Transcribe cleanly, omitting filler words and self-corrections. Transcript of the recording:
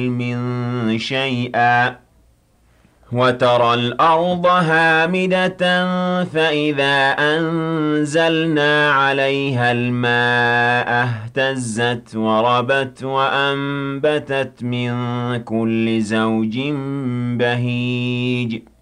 من شيئا وترى الأرض هامدة فإذا أنزلنا عليها الماء اهتزت وربت وأنبتت من كل زوج بهيج